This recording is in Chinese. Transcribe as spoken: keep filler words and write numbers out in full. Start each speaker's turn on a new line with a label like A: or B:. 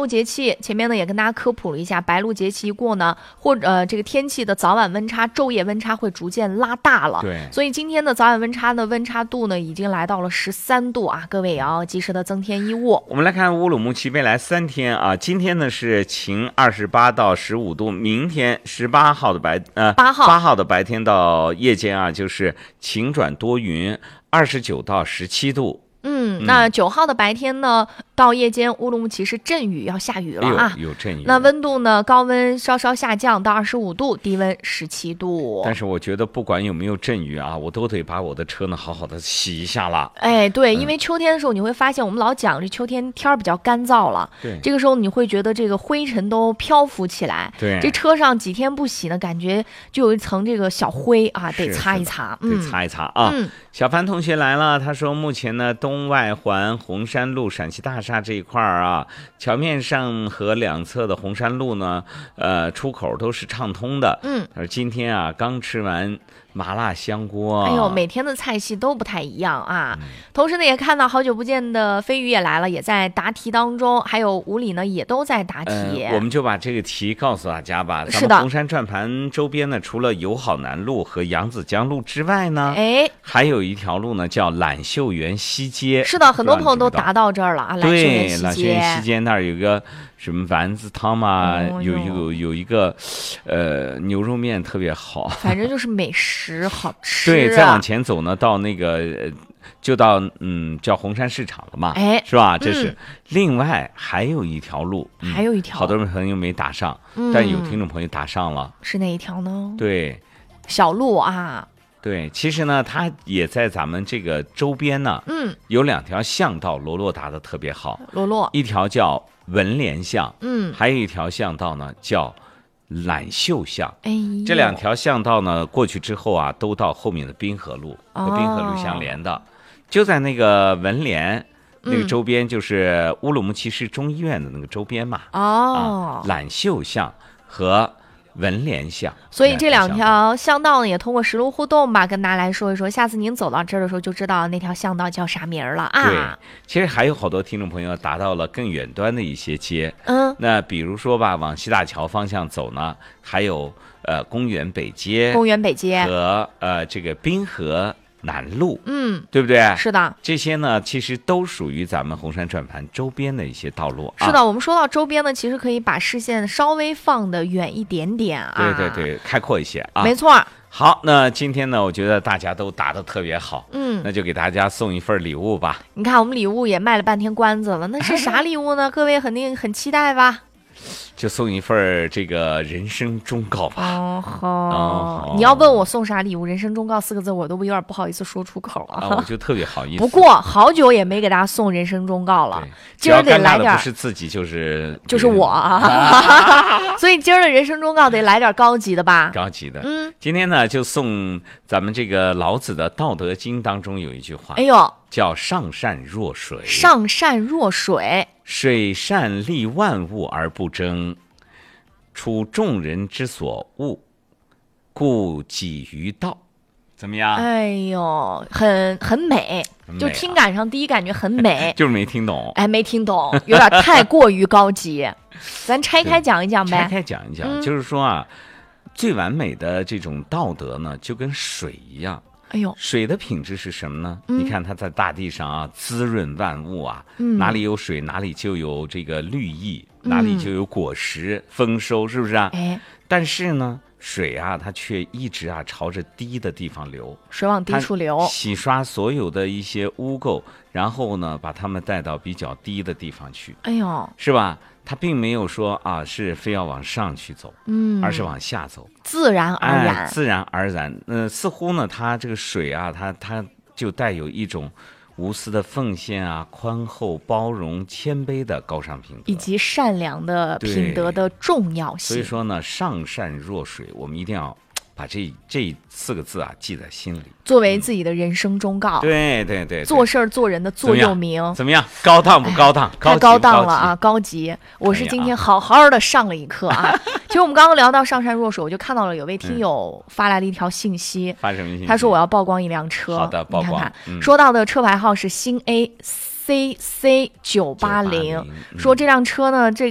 A: 露节气，前面呢也跟大家科普了一下，白露节气一过呢，或者、呃、这个天气的早晚温差、昼夜温差会逐渐拉大了。
B: 对，
A: 所以今天的早晚温差的温差度呢，已经来到了十三度啊，各位也要及时的增添衣物。
B: 我们来看乌鲁木齐未来三天啊，今天呢是晴二十八到十五度，明天十八号的白呃
A: 八号
B: 八号的白天到夜间啊，就是晴转多云，二十九到十七度。
A: 嗯，那九号的白天呢，到夜间乌鲁木齐是阵雨，要下雨了啊，
B: 哎、有, 有阵雨。
A: 那温度呢，高温稍稍下降到二十五度，低温十七度。
B: 但是我觉得不管有没有阵雨啊，我都得把我的车呢好好的洗一下了。
A: 哎，对，
B: 嗯、
A: 因为秋天的时候你会发现，我们老讲这秋天天儿比较干燥了，
B: 对，
A: 这个时候你会觉得这个灰尘都漂浮起来，
B: 对，
A: 这车上几天不洗呢，感觉就有一层这个小灰啊，得擦一擦，
B: 嗯、得擦一擦啊。
A: 嗯，
B: 小凡同学来了，他说目前呢东外环红山路陕西大厦这一块啊，桥面上和两侧的红山路呢，呃，出口都是畅通的。
A: 嗯，
B: 他说今天啊刚吃完麻辣香锅，
A: 哎呦，每天的菜系都不太一样啊。
B: 嗯、
A: 同时呢，也看到好久不见的飞鱼也来了，也在答题当中，还有吴理呢也都在答题、
B: 呃。我们就把这个题告诉大家吧。
A: 是的，
B: 咱们红山转盘周边呢，除了友好南路和扬子江路之外呢，
A: 哎，
B: 还有一条路呢叫揽秀园西街。
A: 是的，很多朋友都答到这儿了啊。揽秀园西街，
B: 揽秀园西街那儿有个什么丸子汤嘛，哦、有有有一个呃牛肉面特别好，
A: 反正就是美食好吃、啊。
B: 对，再往前走呢，到那个就到嗯叫红山市场了嘛，
A: 哎，
B: 是吧？这是、
A: 嗯、
B: 另外还有一条路，
A: 嗯、还有一条，
B: 好多朋友没打上，
A: 嗯、
B: 但有听众朋友打上了，
A: 是哪一条呢？
B: 对，
A: 小路啊。
B: 对，其实呢，它也在咱们这个周边呢，
A: 嗯，
B: 有两条巷道，罗罗答得特别好。
A: 罗罗，
B: 一条叫文联巷，
A: 嗯，
B: 还有一条巷道呢叫揽秀巷。
A: 哎，
B: 这两条巷道呢过去之后啊，都到后面的滨河路和滨河路相连的，哦、就在那个文联那个周边，就是乌鲁木齐市中医院的那个周边嘛。
A: 哦，
B: 啊、揽秀巷和文联巷，
A: 所以这两条巷道呢，也通过实录互动吧，跟大家来说一说。下次您走到这儿的时候，就知道那条巷道叫啥名了啊。
B: 对，其实还有好多听众朋友达到了更远端的一些街，
A: 嗯，
B: 那比如说吧，往西大桥方向走呢，还有呃公园北街、
A: 公园北街
B: 和呃这个滨河南路，
A: 嗯，
B: 对不对？
A: 是的，
B: 这些呢，其实都属于咱们红山转盘周边的一些道路。
A: 是的，
B: 啊、
A: 我们说到周边呢，其实可以把视线稍微放得远一点点啊。
B: 对对对，开阔一些啊。
A: 没错。
B: 好，那今天呢，我觉得大家都答得特别好，
A: 嗯，
B: 那就给大家送一份礼物吧。
A: 你看，我们礼物也卖了半天关子了，那是啥礼物呢？各位肯定很期待吧？
B: 就送一份这个人生忠告吧。
A: 哦好、哦，你要问我送啥礼物，人生忠告四个字我都有点不好意思说出口啊。
B: 啊我就特别好意思。
A: 不过好久也没给大家送人生忠告了，今儿得来点，
B: 不是自己就是
A: 就是我啊。所以今儿的人生忠告得来点高级的吧？
B: 高级的。
A: 嗯，
B: 今天呢就送咱们这个老子的《道德经》当中有一句话，
A: 哎呦，
B: 叫上善若水。
A: 上善若水。
B: 水善利万物而不争，处众人之所恶，故几于道。怎么样？
A: 哎呦，很很美，
B: 很美啊、
A: 就听感上第一感觉很美，
B: 就是没听懂。
A: 哎，没听懂，有点太过于高级。咱拆开讲一讲呗。
B: 拆开讲一讲，嗯、就是说啊，最完美的这种道德呢，就跟水一样。
A: 哎呦，
B: 水的品质是什么呢？
A: 嗯、
B: 你看它在大地上啊，滋润万物啊，
A: 嗯、
B: 哪里有水，哪里就有这个绿意，嗯、哪里就有果实丰收，是不是啊？
A: 哎，但
B: 是呢，水啊，它却一直啊朝着低的地方流，
A: 水往低处流，
B: 洗刷所有的一些污垢，然后呢，把它们带到比较低的地方去。
A: 哎呦，
B: 是吧？它并没有说啊，是非要往上去走，
A: 嗯，
B: 而是往下走，
A: 自然而然，
B: 哎、自然而然。呃，似乎呢，它这个水啊，它它就带有一种无私的奉献啊，宽厚、包容、谦卑的高尚品德，
A: 以及善良的品德的重要性。
B: 所以说呢，上善若水，我们一定要把这这四个字啊记在心里，
A: 作为自己的人生忠告。
B: 嗯、对, 对对对，
A: 做事儿做人的座右铭。
B: 怎么样？高档不高档？
A: 太高档了啊！高级。我是今天好好的上了一课啊。其实我们刚刚聊到上善若水，我就看到了有位听友发来了一条信息。
B: 发什么信息？
A: 他说我要曝光一辆车。
B: 好的，曝光。
A: 你看看，
B: 嗯、
A: 说到的车牌号是新 A C C 九八零，说这辆车呢，这。